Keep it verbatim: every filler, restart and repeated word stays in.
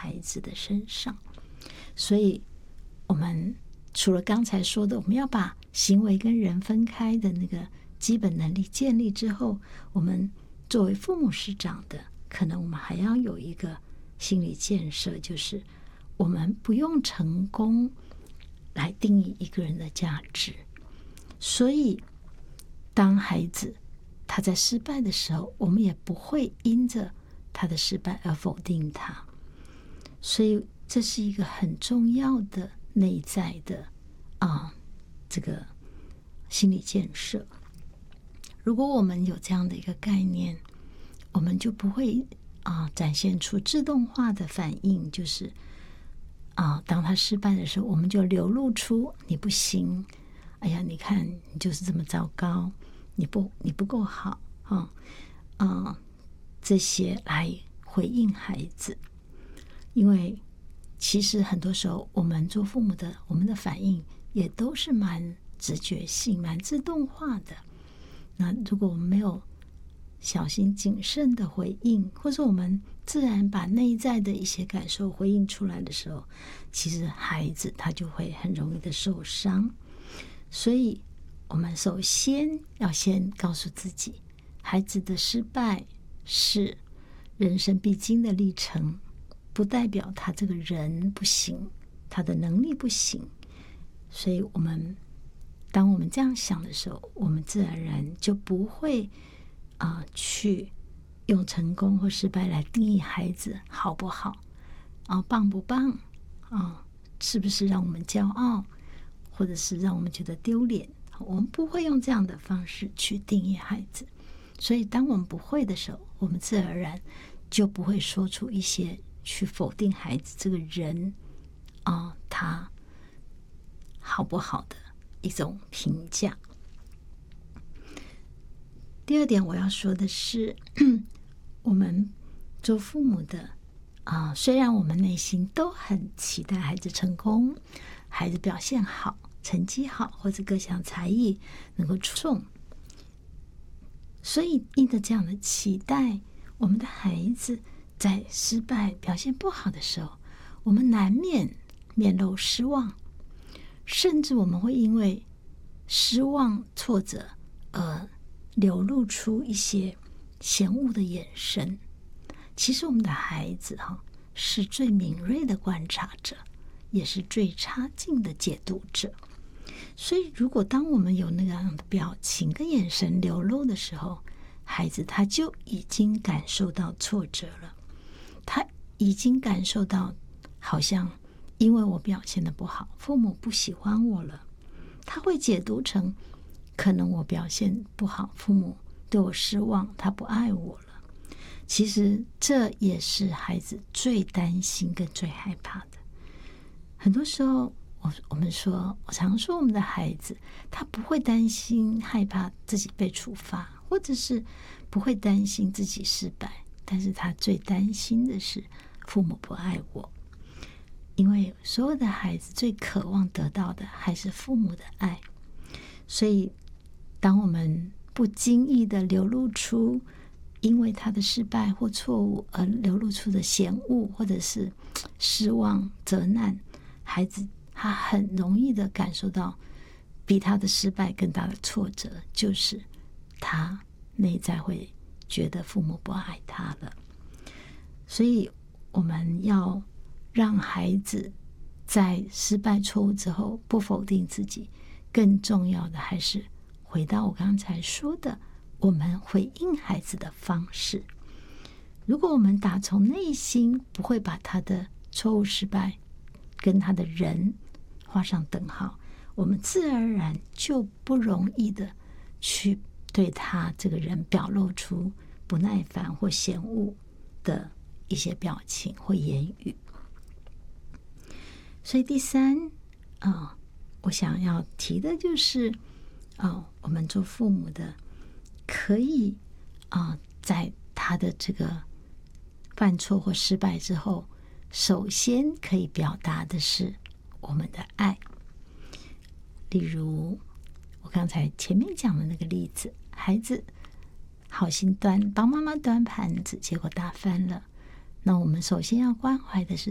孩子的身上。所以我们除了刚才说的我们要把行为跟人分开的那个基本能力建立之后，我们作为父母师长的，可能我们还要有一个心理建设，就是我们不用成功来定义一个人的价值。所以当孩子他在失败的时候，我们也不会因着他的失败而否定他。所以这是一个很重要的内在的啊，这个心理建设。如果我们有这样的一个概念，我们就不会啊展现出自动化的反应，就是啊当他失败的时候，我们就流露出你不行，哎呀你看你就是这么糟糕，你不你不够好啊啊这些来回应孩子。因为其实很多时候我们做父母的，我们的反应也都是蛮直觉性蛮自动化的。那如果我们没有小心谨慎的回应，或者我们自然把内在的一些感受回应出来的时候，其实孩子他就会很容易的受伤。所以我们首先要先告诉自己，孩子的失败是人生必经的历程，不代表他这个人不行，他的能力不行。所以我们当我们这样想的时候，我们自然而然就不会啊、呃、去用成功或失败来定义孩子好不好啊、棒不棒啊、是不是让我们骄傲，或者是让我们觉得丢脸。我们不会用这样的方式去定义孩子。所以当我们不会的时候，我们自然而然就不会说出一些去否定孩子这个人啊、呃、他好不好的一种评价。第二点我要说的是，我们做父母的啊、呃，虽然我们内心都很期待孩子成功，孩子表现好，成绩好，或者各项才艺能够出众，所以因着这样的期待，我们的孩子在失败表现不好的时候，我们难免面露失望，甚至我们会因为失望挫折而流露出一些嫌恶的眼神。其实我们的孩子哈、哦、是最敏锐的观察者，也是最差劲的解读者。所以如果当我们有那样的表情跟眼神流露的时候，孩子他就已经感受到挫折了，他已经感受到好像因为我表现得不好，父母不喜欢我了，他会解读成可能我表现不好，父母对我失望，他不爱我了。其实这也是孩子最担心跟最害怕的。很多时候我我们说我常说我们的孩子他不会担心害怕自己被处罚，或者是不会担心自己失败，但是他最担心的是父母不爱我。因为所有的孩子最渴望得到的还是父母的爱。所以当我们不经意的流露出因为他的失败或错误而流露出的嫌恶或者是失望责难，孩子他很容易的感受到比他的失败更大的挫折，就是他内在会觉得父母不爱他了。所以我们要让孩子在失败错误之后不否定自己，更重要的还是回到我刚才说的，我们回应孩子的方式。如果我们打从内心不会把他的错误失败跟他的人画上等号，我们自然而然就不容易的去对他这个人表露出不耐烦或嫌恶的一些表情或言语。所以第三啊、哦，我想要提的就是哦，我们做父母的可以啊、呃，在他的这个犯错或失败之后，首先可以表达的是我们的爱。例如我刚才前面讲的那个例子，孩子好心端帮妈妈端盘子，结果打翻了，那我们首先要关怀的是